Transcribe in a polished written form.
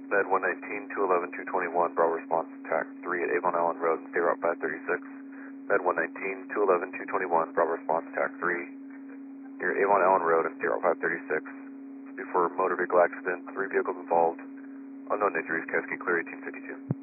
Med 119, 211, 221, Bravo response, TAC 3 at Avon Allen Road, State Route 536. Med 119, 211, 221, Bravo response, TAC 3 near Avon Allen Road and State Route 536. Before motor vehicle accident, 3 vehicles involved, unknown injuries, Cascade Clear 1852.